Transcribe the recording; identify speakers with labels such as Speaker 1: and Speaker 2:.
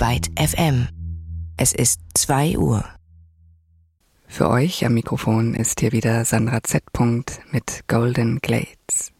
Speaker 1: Byte FM. Es ist 2 Uhr.
Speaker 2: Für euch am Mikrofon ist hier wieder Sandra Z. mit Golden Glades.